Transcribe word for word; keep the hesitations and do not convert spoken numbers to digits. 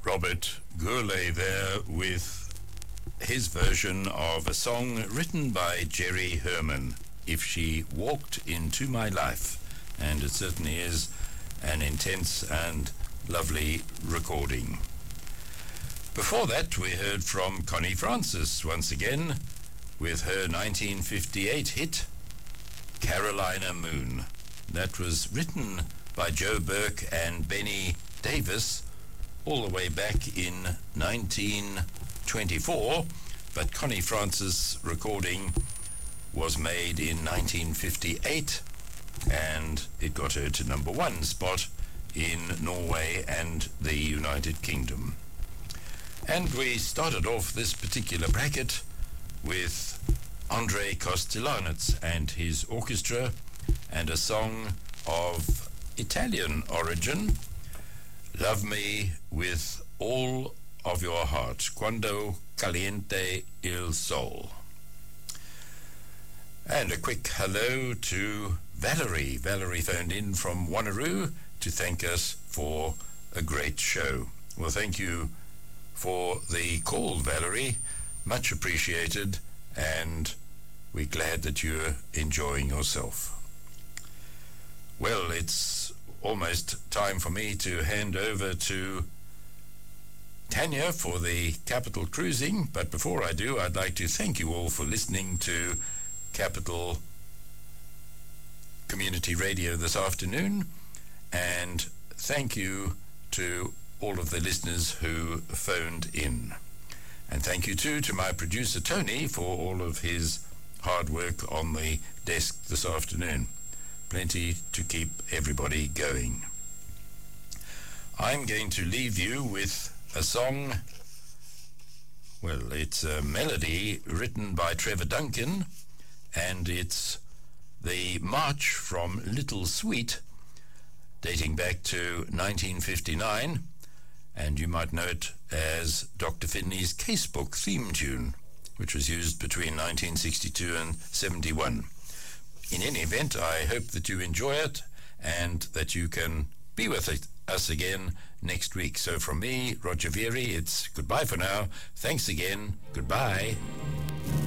Robert Gourlay there with his version of a song written by Jerry Herman, If She Walked Into My Life. And it certainly is an intense and lovely recording. Before that, we heard from Connie Francis once again with her nineteen fifty-eight hit, Carolina Moon. That was written by Joe Burke and Benny Davis all the way back in nineteen twenty-four, but Connie Francis' recording was made in nineteen fifty-eight, and it got her to number one spot in Norway and the United Kingdom. And we started off this particular bracket with Andre Kostelanetz and his orchestra and a song of Italian origin, Love Me With All of Your Heart, Quando Caliente il Sol. And a quick hello to Valerie. Valerie phoned in from Wanneroo to thank us for a great show. Well, thank you for the call, Valerie. Much appreciated, and we're glad that you're enjoying yourself. Well, it's almost time for me to hand over to Tanya for the Capital Cruising, but before I do, I'd like to thank you all for listening to Capital Community Radio this afternoon, and thank you to all of the listeners who phoned in. And thank you too to my producer Tony for all of his hard work on the desk this afternoon. Plenty to keep everybody going. I'm going to leave you with a song. Well, it's a melody written by Trevor Duncan, and it's the March from Little Sweet, dating back to nineteen fifty-nine, and you might know it as Doctor Finley's Casebook theme tune, which was used between nineteen sixty-two and seventy-one. In any event, I hope that you enjoy it and that you can be with it, us again next week. So from me, Roger Veary, it's goodbye for now. Thanks again. Goodbye.